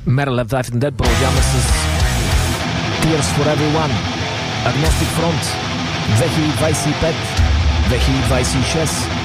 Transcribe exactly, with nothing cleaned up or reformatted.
Metal Life and Dead продължаваме с Tears for Everyone. Agnostic Front две хиляди двадесет и пет - две хиляди двадесет и шест.